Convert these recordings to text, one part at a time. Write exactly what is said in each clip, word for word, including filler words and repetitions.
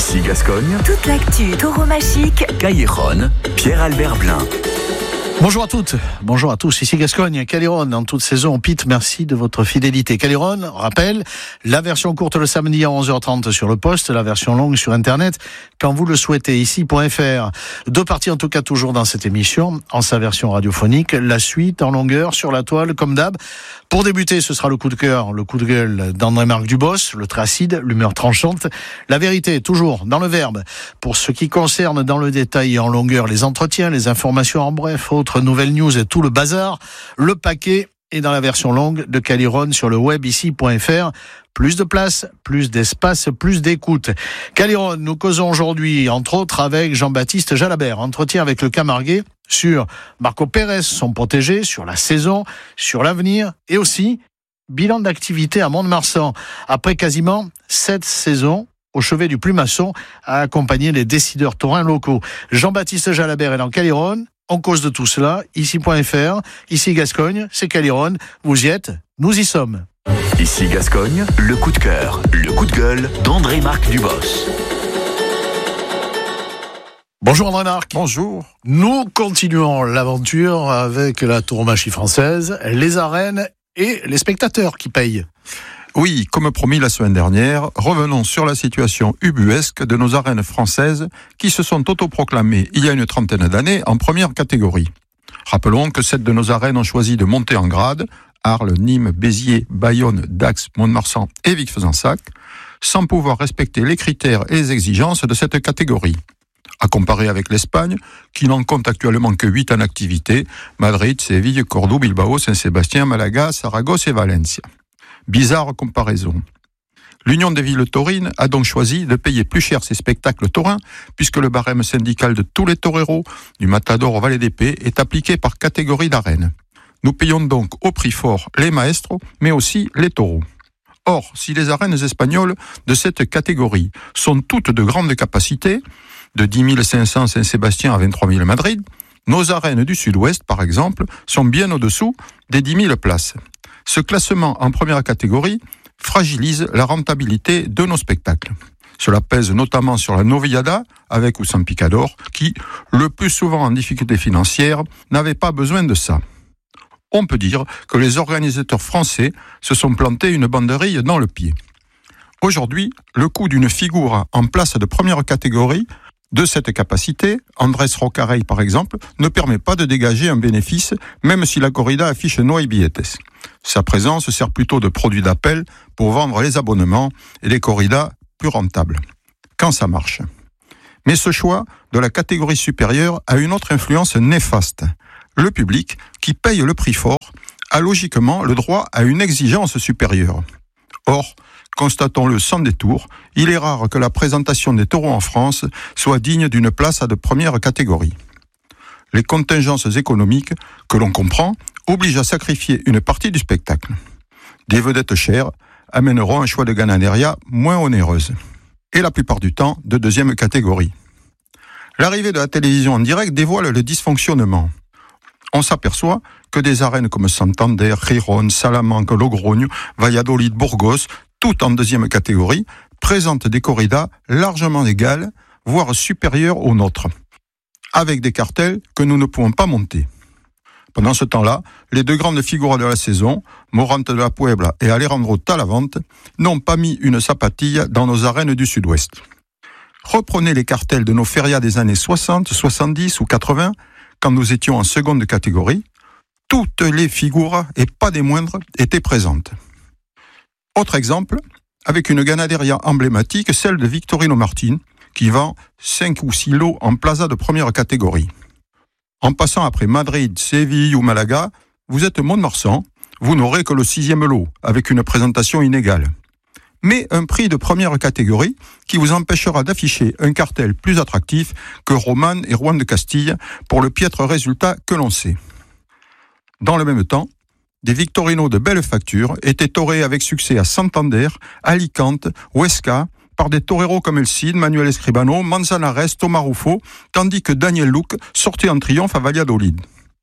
Ici Gascogne. Toute l'actu tauromachique. Cailleron, Pierre-Albert Blin. Bonjour à toutes, bonjour à tous, ici Gascogne, Cailleron, en toute saison, Pete, merci de votre fidélité. Cailleron, rappel, la version courte le samedi à onze heures trente sur le poste, la version longue sur Internet, quand vous le souhaitez, ici point f r. Deux parties en tout cas toujours dans cette émission, en sa version radiophonique, la suite en longueur sur la toile, comme d'hab. Pour débuter, ce sera le coup de cœur, le coup de gueule d'André-Marc Dubos, le trait acide, l'humeur tranchante, la vérité, toujours dans le verbe. Pour ce qui concerne dans le détail et en longueur les entretiens, les informations en bref, autres nouvelles news et tout le bazar, le paquet est dans la version longue de Cailleron sur le web ici point f r. Plus de place, plus d'espace, plus d'écoute. Cailleron, nous causons aujourd'hui, entre autres, avec Jean-Baptiste Jalabert. Entretien avec le Camarguais sur Marco Pérez, son protégé, sur la saison, sur l'avenir et aussi bilan d'activité à Mont-de-Marsan. Après quasiment sept saisons au chevet du Plumasson à accompagner les décideurs taurins locaux. Jean-Baptiste Jalabert est dans Cailleron. On cause de tout cela, ici point f r, ici Gascogne, c'est Cailleron. Vous y êtes, nous y sommes. Ici Gascogne, le coup de cœur, le coup de gueule d'André-Marc Dubos. Bonjour André-Marc. Bonjour. Nous continuons l'aventure avec la tauromachie française, les arènes et les spectateurs qui payent. Oui, comme promis la semaine dernière, revenons sur la situation ubuesque de nos arènes françaises qui se sont autoproclamées il y a une trentaine d'années en première catégorie. Rappelons que sept de nos arènes ont choisi de monter en grade, Arles, Nîmes, Béziers, Bayonne, Dax, Mont-de-Marsan et Vic-Fezensac, sans pouvoir respecter les critères et les exigences de cette catégorie. À comparer avec l'Espagne, qui n'en compte actuellement que huit en activité, Madrid, Séville, Cordoue, Bilbao, Saint-Sébastien, Malaga, Saragosse et Valencia. Bizarre comparaison. L'Union des villes taurines a donc choisi de payer plus cher ses spectacles taurins, puisque le barème syndical de tous les toreros, du Matador au Valet d'Épée, est appliqué par catégorie d'arène. Nous payons donc au prix fort les maestros, mais aussi les taureaux. Or, si les arènes espagnoles de cette catégorie sont toutes de grande capacité, de dix mille cinq cents Saint-Sébastien à vingt-trois mille Madrid, nos arènes du Sud-Ouest, par exemple, sont bien au-dessous des dix mille places. Ce classement en première catégorie fragilise la rentabilité de nos spectacles. Cela pèse notamment sur la Novillada, avec ou sans picador, qui, le plus souvent en difficulté financière, n'avait pas besoin de ça. On peut dire que les organisateurs français se sont plantés une banderille dans le pied. Aujourd'hui, le coût d'une figure en place de première catégorie de cette capacité, Andrés Rocarey par exemple, ne permet pas de dégager un bénéfice, même si la corrida affiche no hay billetes. Sa présence sert plutôt de produit d'appel pour vendre les abonnements et les corridas plus rentables, quand ça marche. Mais ce choix de la catégorie supérieure a une autre influence néfaste. Le public, qui paye le prix fort, a logiquement le droit à une exigence supérieure. Or, constatons-le sans détour, il est rare que la présentation des taureaux en France soit digne d'une place à de première catégorie. Les contingences économiques, que l'on comprend, obligent à sacrifier une partie du spectacle. Des vedettes chères amèneront un choix de ganaderia moins onéreuse, et la plupart du temps de deuxième catégorie. L'arrivée de la télévision en direct dévoile le dysfonctionnement. On s'aperçoit que des arènes comme Santander, Gijón, Salamanque, Logroño, Valladolid, Burgos, toutes en deuxième catégorie, présentent des corridas largement égales, voire supérieures aux nôtres, avec des cartels que nous ne pouvons pas monter. Pendant ce temps-là, les deux grandes figuras de la saison, Morante de la Puebla et Alejandro Talavante, n'ont pas mis une sapatille dans nos arènes du Sud-Ouest. Reprenez les cartels de nos férias des années soixante, soixante-dix ou quatre-vingts, quand nous étions en seconde catégorie, toutes les figures, et pas des moindres, étaient présentes. Autre exemple, avec une ganaderia emblématique, celle de Victorino Martin, qui vend cinq ou six lots en plaza de première catégorie. En passant après Madrid, Séville ou Malaga, vous êtes Mont-de-Marsan, vous n'aurez que le sixième lot, avec une présentation inégale. Mais un prix de première catégorie qui vous empêchera d'afficher un cartel plus attractif que Roman et Juan de Castille pour le piètre résultat que l'on sait. Dans le même temps, des Victorinos de belle facture étaient torés avec succès à Santander, Alicante, Huesca, par des toreros comme El Cid, Manuel Escribano, Manzanares, Thomas Ruffo, tandis que Daniel Luc sortait en triomphe à Valladolid.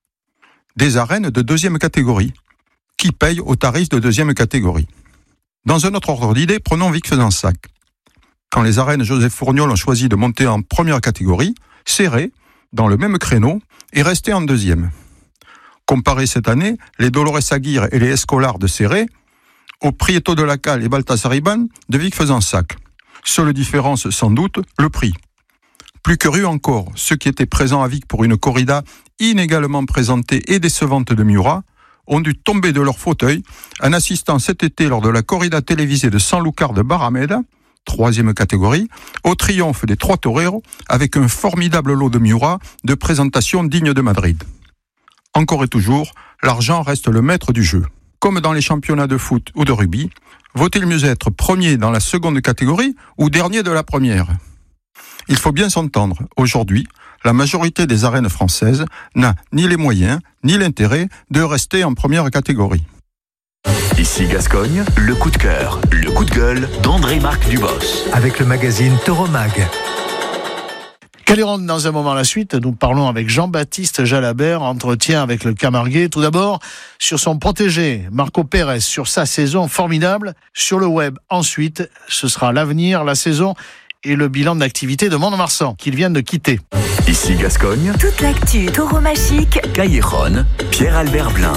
Des arènes de deuxième catégorie, qui payent au tarif de deuxième catégorie. Dans un autre ordre d'idée, prenons Vic-Fezensac. Quand les arènes Joseph Fourniol ont choisi de monter en première catégorie, Céré, dans le même créneau, est resté en deuxième. Comparez cette année les Dolores Aguirre et les Escolars de Céré aux Prieto de la Cale et Baltasariban de Vic-Fezensac. Seule différence, sans doute, le prix. Plus curieux encore, ceux qui étaient présents à Vic pour une corrida inégalement présentée et décevante de Miura ont dû tomber de leur fauteuil en assistant cet été lors de la corrida télévisée de Sanlúcar de Barrameda, troisième catégorie, au triomphe des trois toreros avec un formidable lot de Miura de présentation digne de Madrid. Encore et toujours, l'argent reste le maître du jeu. Comme dans les championnats de foot ou de rugby, vaut-il mieux être premier dans la seconde catégorie ou dernier de la première ? Il faut bien s'entendre, aujourd'hui, la majorité des arènes françaises n'a ni les moyens, ni l'intérêt de rester en première catégorie. Ici Gascogne, le coup de cœur, le coup de gueule d'André-Marc Dubos. Avec le magazine Toro Mag. Caliron, dans un moment à la suite, nous parlons avec Jean-Baptiste Jalabert, entretien avec le Camarguais. Tout d'abord, sur son protégé, Marco Pérez, sur sa saison formidable. Sur le web, ensuite, ce sera l'avenir, la saison et le bilan d'activité de Mont-de-Marsan, qu'il vient de quitter. Ici Gascogne, toute l'actu tauromachique. Callejón, Pierre-Albert Blin.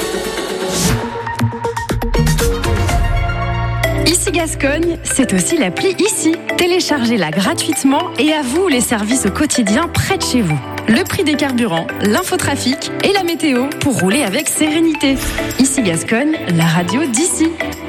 Ici Gascogne, c'est aussi l'appli Ici. Téléchargez-la gratuitement et à vous les services au quotidien près de chez vous. Le prix des carburants, l'infotrafic et la météo pour rouler avec sérénité. Ici Gascogne, la radio d'ici.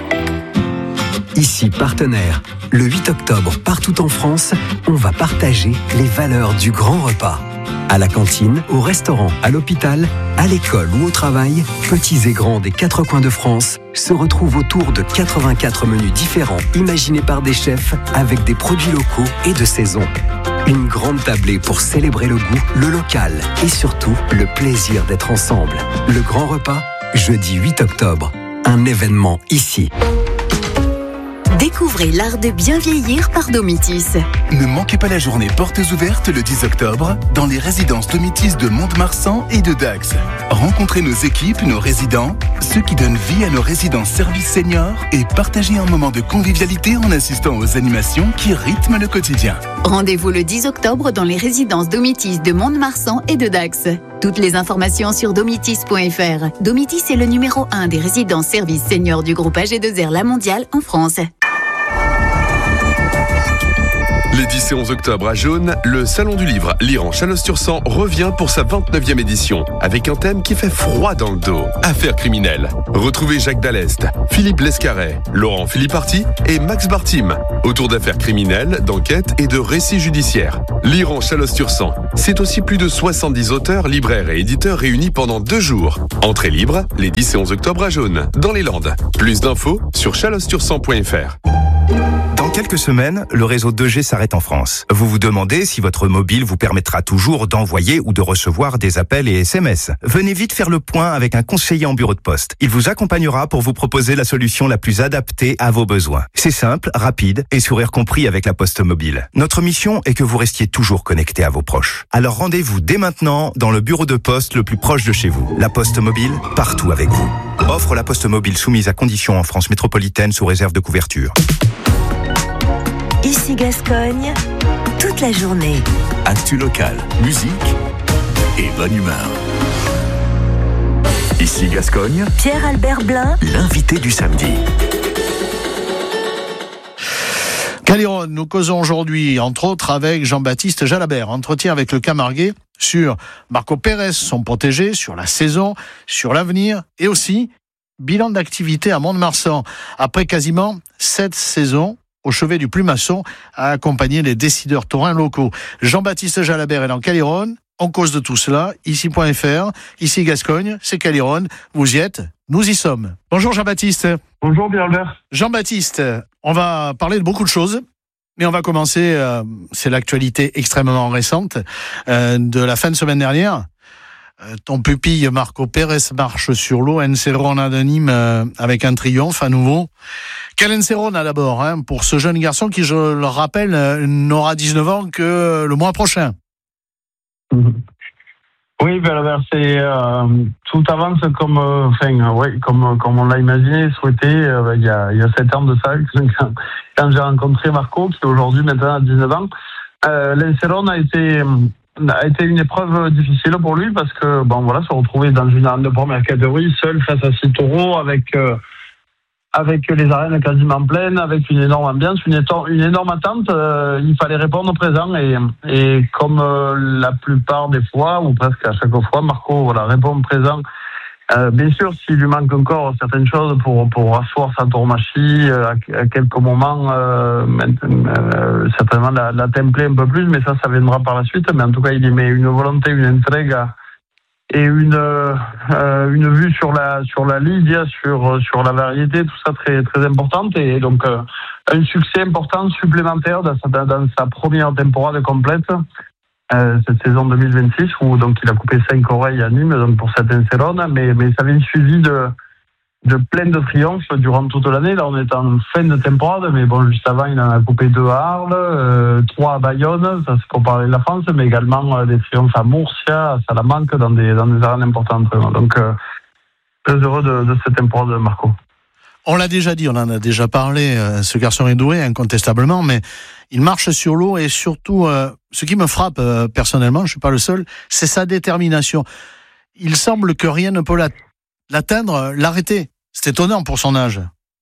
Ici partenaire. Le huit octobre, partout en France, on va partager les valeurs du grand repas. À la cantine, au restaurant, à l'hôpital, à l'école ou au travail, petits et grands des quatre coins de France se retrouvent autour de quatre-vingt-quatre menus différents imaginés par des chefs avec des produits locaux et de saison. Une grande tablée pour célébrer le goût, le local et surtout le plaisir d'être ensemble. Le grand repas, jeudi huit octobre, un événement ici. Découvrez l'art de bien vieillir par Domitis. Ne manquez pas la journée portes ouvertes le dix octobre dans les résidences Domitis de Mont-de-Marsan et de Dax. Rencontrez nos équipes, nos résidents, ceux qui donnent vie à nos résidences services seniors et partagez un moment de convivialité en assistant aux animations qui rythment le quotidien. Rendez-vous le dix octobre dans les résidences Domitis de Mont-de-Marsan et de Dax. Toutes les informations sur domitis point f r. Domitis est le numéro un des résidences services seniors du groupe A G deux R La Mondiale en France. Les dix et onze octobre à Jaune, le Salon du Livre Lire en Chalosse-sur-Sang revient pour sa vingt-neuvième édition, avec un thème qui fait froid dans le dos, affaires criminelles. Retrouvez Jacques Dallest, Philippe Lescaret, Laurent Philipparty et Max Bartim, autour d'affaires criminelles, d'enquêtes et de récits judiciaires. Lire en Chalosse-sur-Sang, c'est aussi plus de soixante-dix auteurs, libraires et éditeurs réunis pendant deux jours. Entrée libre, les dix et onze octobre à Jaune, dans les Landes. Plus d'infos sur chalosse sur sang point f r. Dans quelques semaines, le réseau deux G s'arrête en France. Vous vous demandez si votre mobile vous permettra toujours d'envoyer ou de recevoir des appels et S M S. Venez vite faire le point avec un conseiller en bureau de poste. Il vous accompagnera pour vous proposer la solution la plus adaptée à vos besoins. C'est simple, rapide et sourire compris avec la Poste Mobile. Notre mission est que vous restiez toujours connecté à vos proches. Alors rendez-vous dès maintenant dans le bureau de poste le plus proche de chez vous. La Poste Mobile, partout avec vous. Offre la Poste Mobile soumise à conditions en France métropolitaine sous réserve de couverture. Ici Gascogne, toute la journée. Actu locale, musique et bonne humeur. Ici Gascogne, Pierre-Albert Blin, l'invité du samedi. Caliron, nous causons aujourd'hui, entre autres, avec Jean-Baptiste Jalabert. Entretien avec le Camarguais sur Marco Pérez, son protégé, sur la saison, sur l'avenir et aussi bilan d'activité à Mont-de-Marsan. Après quasiment sept saisons au chevet du Plumasson, à accompagner les décideurs taurins locaux. Jean-Baptiste Jalabert est dans Caliron. On cause de tout cela. Ici point f r, ici Gascogne, c'est Caliron. Vous y êtes, nous y sommes. Bonjour Jean-Baptiste. Bonjour Pierre-Albert. Jean-Baptiste, on va parler de beaucoup de choses. Mais on va commencer, euh, c'est l'actualité extrêmement récente euh, de la fin de semaine dernière. Euh, ton pupille Marco Pérez marche sur l'eau, Encerona de Nîmes euh, avec un triomphe à nouveau. Quel Encerona d'abord, hein, pour ce jeune garçon qui, je le rappelle, euh, n'aura dix-neuf ans que le mois prochain. Oui, ben, ben, c'est euh, tout avance comme, euh, enfin, euh, ouais, comme comme on l'a imaginé, souhaité. Euh, il y a il y a sept ans de ça, quand, quand j'ai rencontré Marco, qui aujourd'hui maintenant a dix-neuf ans. Euh, L'Encelone a été a été une épreuve difficile pour lui parce que bon voilà, se retrouver dans une arène de première catégorie, seul face à six taureaux avec euh, avec les arènes quasiment pleines, avec une énorme ambiance, une, éto- une énorme attente, euh, il fallait répondre présent et, et comme euh, la plupart des fois, ou presque à chaque fois, Marco voilà, répond présent. Euh, bien sûr, s'il lui manque encore certaines choses pour, pour asseoir sa tauromachie, euh, à, à quelques moments, euh, euh, certainement la, la templer un peu plus, mais ça, ça viendra par la suite. Mais en tout cas, il y met une volonté, une intrigue à, et une euh, une vue sur la sur la ligue, sur sur la variété, tout ça très très importante et donc euh, un succès important supplémentaire dans sa dans sa première temporade complète euh, cette saison deux mille vingt-six où donc il a coupé cinq oreilles à Nîmes donc pour cette Encelone, mais mais ça vient suivi de de plein de triomphes durant toute l'année. Là, on est en fin de temporade, mais bon, juste avant, il en a coupé deux à Arles, euh, trois à Bayonne, ça c'est pour parler de la France, mais également euh, des triomphes à Murcia, à Salamanque, dans des, dans des arènes importantes. Donc, euh, très heureux de, de cette temporade de Marco. On l'a déjà dit, on en a déjà parlé, euh, ce garçon est doué, incontestablement, mais il marche sur l'eau et surtout, euh, ce qui me frappe euh, personnellement, je ne suis pas le seul, c'est sa détermination. Il semble que rien ne peut l'atteindre, l'arrêter. C'est étonnant pour son âge.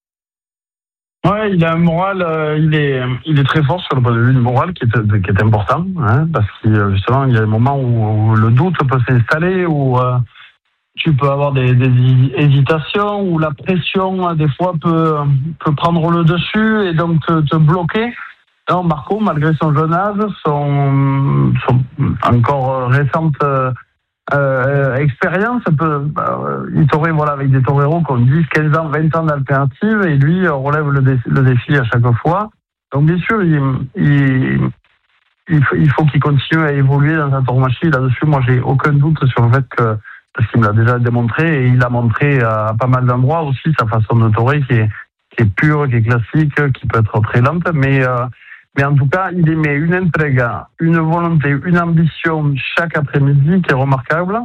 Ouais, il a un moral, euh, il est, il est très fort sur le point de vue du moral qui est, qui est important, hein, parce que justement, il y a des moments où, où le doute peut s'installer, où euh, tu peux avoir des, des hésitations, où la pression, des fois, peut, peut prendre le dessus et donc te, te bloquer. Non, Marco, malgré son jeune âge, son, son encore récente euh, Euh, expérience, peut, bah, il taurait voilà, avec des toreros qui ont dix, quinze ans, vingt ans d'alternative et lui relève le, dé- le défi à chaque fois. Donc bien sûr, il, il, il faut, il faut qu'il continue à évoluer dans sa tauromachie. Là-dessus, moi, j'ai aucun doute sur le fait que, parce qu'il me l'a déjà démontré et il a montré à pas mal d'endroits aussi sa façon de taurer qui est, qui est pure, qui est classique, qui peut être très lente, mais euh, Mais en tout cas, il émet une entrega, une volonté, une ambition chaque après-midi qui est remarquable.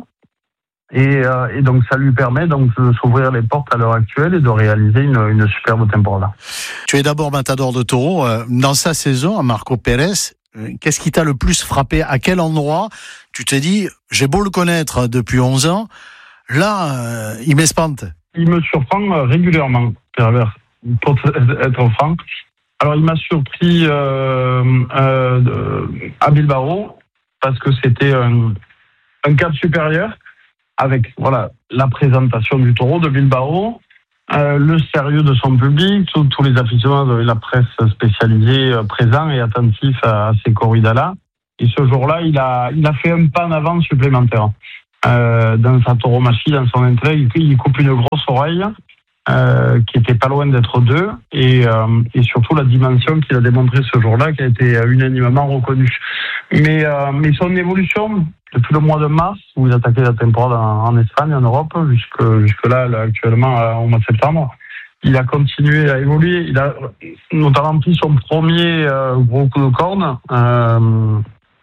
Et, euh, et donc, ça lui permet donc de s'ouvrir les portes à l'heure actuelle et de réaliser une, une superbe temporada. Tu es d'abord matador de taureau. Dans sa saison, à Marco Pérez, qu'est-ce qui t'a le plus frappé? À quel endroit tu t'es dit, j'ai beau le connaître depuis onze ans, là, euh, il m'espante? Il me surprend régulièrement, Pervers, pour être franc. Alors, il m'a surpris euh, euh, à Bilbao, parce que c'était un, un cap supérieur, avec voilà la présentation du taureau de Bilbao, euh, le sérieux de son public, tout, tous les aficionados de la presse spécialisée euh, présents et attentifs à, à ces corridas-là. Et ce jour-là, il a, il a fait un pas en avant supplémentaire. Euh, dans sa tauromachie, dans son intérêt, il, il coupe une grosse oreille, Euh, qui était pas loin d'être deux, et, euh, et surtout la dimension qu'il a démontrée ce jour-là, qui a été unanimement reconnue. Mais, euh, mais son évolution, depuis le mois de mars, où il attaquait la temporade en, en Espagne, en Europe, jusque, jusque-là, là, actuellement, au mois de septembre, il a continué à évoluer. Il a notamment pris son premier euh, gros coup de corne, euh,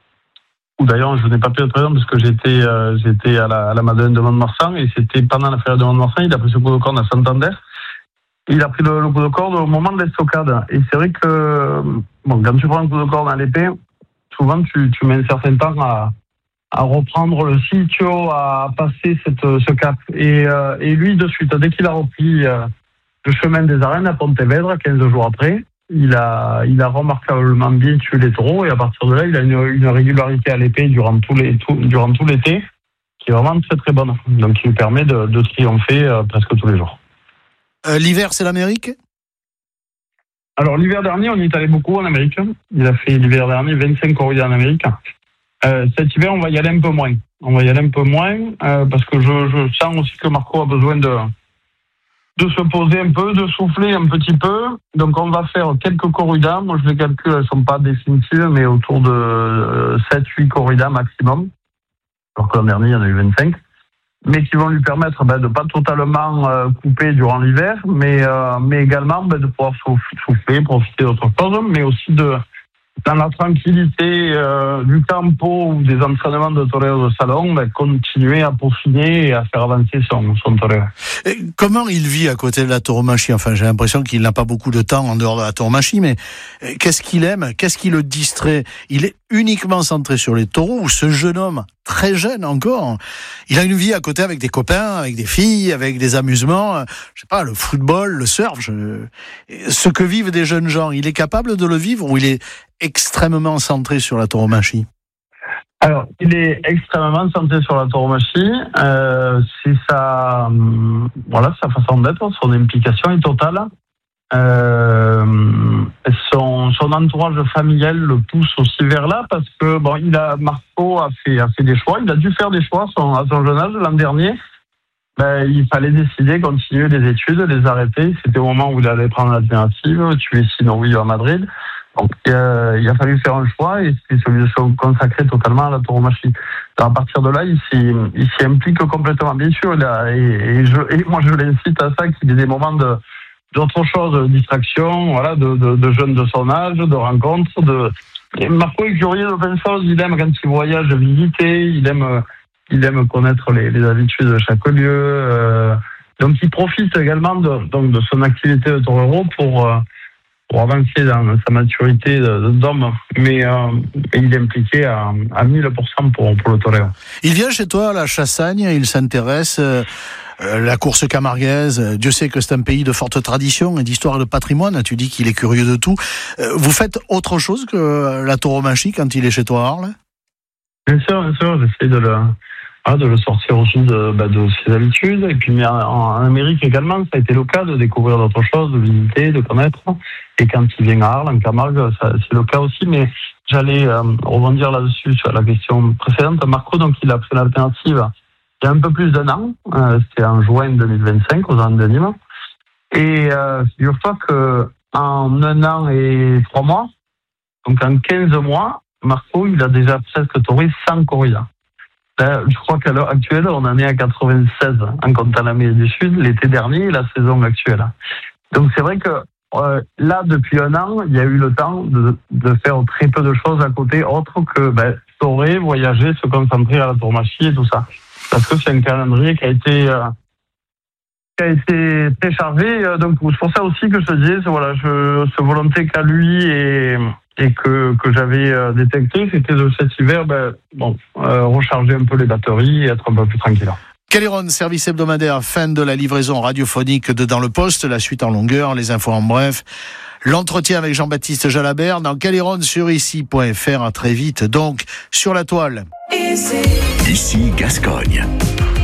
où d'ailleurs je n'ai pas pu être présent parce que j'étais euh, j'étais à la, à la Madeleine de Mont-de-Marsan et c'était pendant la feria de Mont-de-Marsan. Il a pris ce coup de corne à Santander. Il a pris le, le coup de corne au moment de l'estocade. Et c'est vrai que bon, quand tu prends un coup de corne à l'épée, souvent tu, tu mets un certain temps à, à reprendre le sitio, à passer cette, ce cap. Et, euh, et lui, de suite, dès qu'il a repris euh, le chemin des arènes à Pontevedra, quinze jours après, Il a, il a remarquablement bien tué les taureaux et à partir de là, il a une, une régularité à l'épée durant tout, les, tout, durant tout l'été qui est vraiment très très bonne. Donc, qui lui permet de, de triompher euh, presque tous les jours. Euh, l'hiver, c'est l'Amérique ? Alors, l'hiver dernier, on y est allé beaucoup en Amérique. Il a fait l'hiver dernier vingt-cinq corridas en Amérique. Euh, cet hiver, on va y aller un peu moins. On va y aller un peu moins euh, parce que je, je sens aussi que Marco a besoin de... de se poser un peu, de souffler un petit peu. Donc on va faire quelques corridas. Moi je les calcule, elles ne sont pas définitives, mais autour de sept huit corridas maximum. Alors que l'an dernier, il y en a eu vingt-cinq. Mais qui vont lui permettre ben, de ne pas totalement euh, couper durant l'hiver, mais, euh, mais également ben, de pouvoir souffler, profiter d'autres choses, mais aussi de dans la tranquillité euh, du campo ou des entraînements de torero de salon, ben, continuer à peaufiner et à faire avancer son, son torero. Et comment il vit à côté de la tauromachie? Enfin, j'ai l'impression qu'il n'a pas beaucoup de temps en dehors de la tauromachie, mais qu'est-ce qu'il aime? Qu'est-ce qui le distrait? Il est uniquement centré sur les taureaux, ou ce jeune homme, très jeune encore, il a une vie à côté avec des copains, avec des filles, avec des amusements, je sais pas, le football, le surf, je... ce que vivent des jeunes gens, il est capable de le vivre ou il est extrêmement centré sur la tauromachie? Alors, il est extrêmement centré sur la tauromachie. Euh, c'est sa, voilà, sa façon d'être, son implication est totale. Euh, son, son entourage familial le pousse aussi vers là parce que bon, il a Marco a fait a fait des choix. Il a dû faire des choix son, à son jeune âge l'an dernier. Ben, il fallait décider, continuer les études, les arrêter. C'était au moment où il allait prendre l'alternative, tuer sinon oui à Madrid. Donc euh, il a fallu faire un choix et c'est celui de se consacrer totalement à la tauromachie. À partir de là, il s'y, il s'y implique complètement. Bien sûr, il a, et, et, je, et moi je l'incite à ça, qu'il y ait des moments de d'autres choses, de distraction, voilà, de, de, de jeunes de son âge, de rencontres. De... Et Marco est curieux de plein de choses. Il aime quand il voyage visiter. Il aime, il aime connaître les, les habitudes de chaque lieu. Euh... Donc il profite également de, donc de son activité de torero pour euh, pour avancer dans sa maturité d'homme, mais euh, il est impliqué à, à mille pour cent pour, pour le torero. Il vient chez toi à la Chassagne, il s'intéresse, euh, la course camarguaise, Dieu sait que c'est un pays de forte tradition et d'histoire et de patrimoine, tu dis qu'il est curieux de tout. Euh, vous faites autre chose que la tauromachie quand il est chez toi à Arles? Bien sûr, bien sûr, j'essaie de le... Ah, de le sortir aussi de, bah, de ses habitudes. Et puis, mais en, en Amérique également, ça a été le cas de découvrir d'autres choses, de visiter, de connaître. Et quand il vient à Arles, en Camargue, ça, c'est le cas aussi. Mais j'allais euh, rebondir là-dessus sur la question précédente. Marco, donc, il a pris l'alternative il y a un peu plus d'un an. Euh, c'était en juin deux mille vingt-cinq, aux Andes de Nîmes. Et euh, figure-toi qu'en un an et trois mois, donc en quinze mois, Marco, il a déjà presque tauré cent corridas. Je crois qu'à l'heure actuelle, on en est à quatre-vingt-seize en comptant l'Amérique du Sud, l'été dernier et la saison actuelle. Donc c'est vrai que euh, là, depuis un an, il y a eu le temps de, de faire très peu de choses à côté, autre que ben, torer, voyager, se concentrer à la tauromachie et tout ça. Parce que c'est un calendrier qui a été, euh, qui a été très chargé. Donc c'est pour ça aussi que je te disais, voilà, je, ce volonté qu'a lui et... et que, que j'avais euh, détecté, c'était de cet hiver, ben, bon, euh, recharger un peu les batteries et être un peu plus tranquille. Caliron, service hebdomadaire, fin de la livraison radiophonique de Dans le Poste, la suite en longueur, les infos en bref, l'entretien avec Jean-Baptiste Jalabert dans Caliron sur ici point f r, à très vite, donc sur la toile. Ici Gascogne.